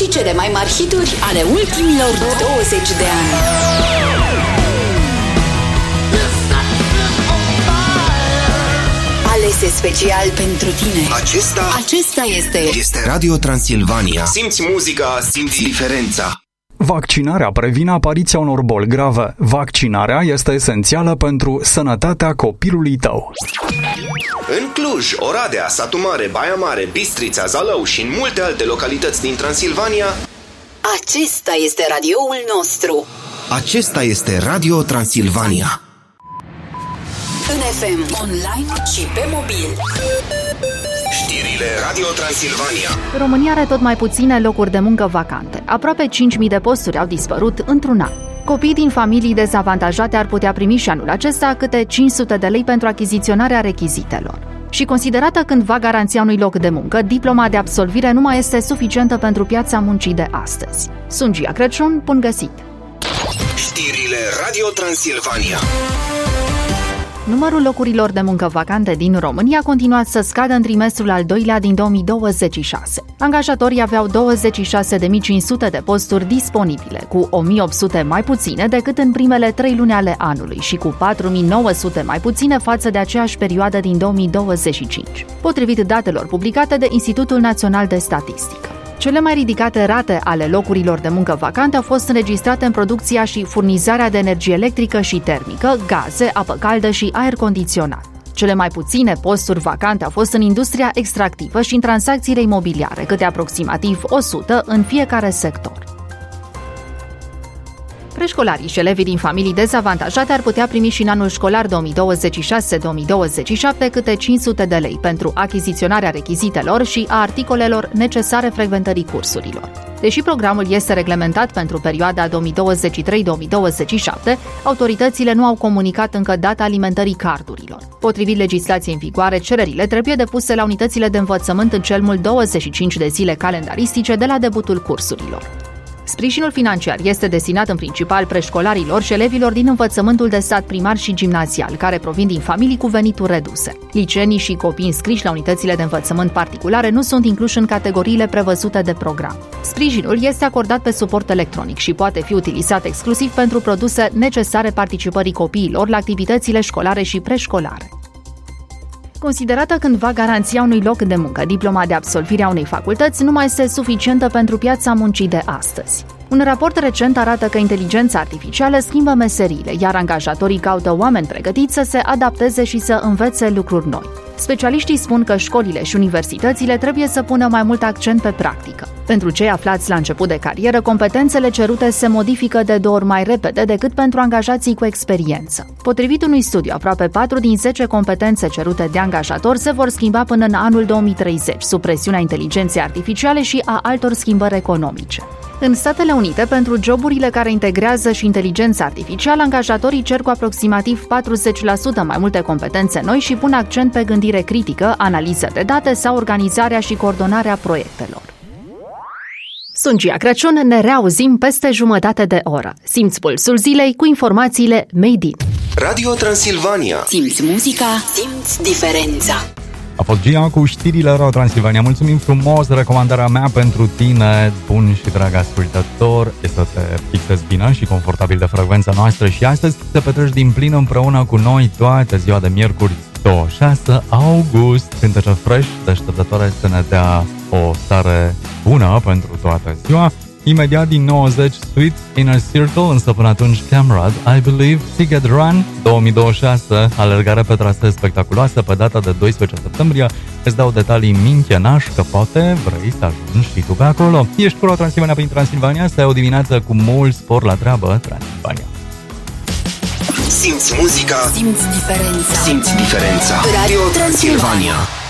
și cele mai mari hituri ale ultimilor 20 de ani. Alese special pentru tine. Acesta este Radio Transilvania. Simți muzica, simți diferența. Vaccinarea previne apariția unor boli grave. Vaccinarea este esențială pentru sănătatea copilului tău. În Cluj, Oradea, Satu Mare, Baia Mare, Bistrița, Zalău și în multe alte localități din Transilvania, acesta este radioul nostru. Acesta este Radio Transilvania. În FM, online și pe mobil. Știrile Radio Transilvania. România are tot mai puține locuri de muncă vacante. Aproape 5.000 de posturi au dispărut într-un an. Copiii din familii dezavantajate ar putea primi și anul acesta câte 500 de lei pentru achiziționarea rechizitelor. Și considerată cândva garanția unui loc de muncă, diploma de absolvire nu mai este suficientă pentru piața muncii de astăzi. Sunt Gia Crăciun, bun găsit! Știrile Radio Transilvania. Numărul locurilor de muncă vacante din România a continuat să scadă în trimestrul al doilea din 2026. Angajatorii aveau 26.500 de posturi disponibile, cu 1.800 mai puține decât în primele 3 luni ale anului și cu 4.900 mai puține față de aceeași perioadă din 2025, potrivit datelor publicate de Institutul Național de Statistică. Cele mai ridicate rate ale locurilor de muncă vacante au fost înregistrate în producția și furnizarea de energie electrică și termică, gaze, apă caldă și aer condiționat. Cele mai puține posturi vacante au fost în industria extractivă și în tranzacțiile imobiliare, câte aproximativ 100 în fiecare sector. Preșcolarii și elevii din familii dezavantajate ar putea primi și în anul școlar 2026-2027 câte 500 de lei pentru achiziționarea rechizitelor și a articolelor necesare frecventării cursurilor. Deși programul este reglementat pentru perioada 2023-2027, autoritățile nu au comunicat încă data alimentării cardurilor. Potrivit legislației în vigoare, cererile trebuie depuse la unitățile de învățământ în cel mult 25 de zile calendaristice de la debutul cursurilor. Sprijinul financiar este destinat în principal preșcolarilor și elevilor din învățământul de stat primar și gimnazial, care provin din familii cu venituri reduse. Licenii și copii înscriși la unitățile de învățământ particulare nu sunt incluși în categoriile prevăzute de program. Sprijinul este acordat pe suport electronic și poate fi utilizat exclusiv pentru produse necesare participării copiilor la activitățile școlare și preșcolare. Considerată cândva garanția unui loc de muncă, diploma de absolvire a unei facultăți nu mai este suficientă pentru piața muncii de astăzi. Un raport recent arată că inteligența artificială schimbă meseriile, iar angajatorii caută oameni pregătiți să se adapteze și să învețe lucruri noi. Specialiștii spun că școlile și universitățile trebuie să pună mai mult accent pe practică. Pentru cei aflați la început de carieră, competențele cerute se modifică de 2 ori mai repede decât pentru angajații cu experiență. Potrivit unui studiu, aproape 4 din 10 competențe cerute de angajatori se vor schimba până în anul 2030, sub presiunea inteligenței artificiale și a altor schimbări economice. În Statele Unite, pentru joburile care integrează și inteligența artificială, angajatorii cer cu aproximativ 40% mai multe competențe noi și pun accent pe gândire critică, analiză de date sau organizarea și coordonarea proiectelor. Sunt Gia Crăciun, ne reauzim peste jumătate de oră. Simți pulsul zilei cu informațiile Made in Radio Transilvania. Simți muzica, simți diferența. A fost Gia cu știrile Radio Transilvania. Mulțumim frumos, recomandarea mea pentru tine, bun și drag ascultător, este să te fixezi bine și confortabil de frecvența noastră și astăzi te petreci din plin împreună cu noi toată ziua de miercuri 26 august. Cântece fresh, deșteptătoare să ne dea o stare bună pentru toată ziua. Imediat din 90 Sweet Inner Circle, însă până atunci Camrad, I Believe, Ticket Run 2026, alergare pe trasee spectaculoasă pe data de 12 septembrie. Îți dau detalii minchenaș că poate vrei să ajungi și tu pe acolo. Ești cu Transilvania prin Transilvania, să ai o dimineață cu mult spor la treabă, Transilvania. Simți muzica, simți diferența. Simți diferența. Radio Transilvania.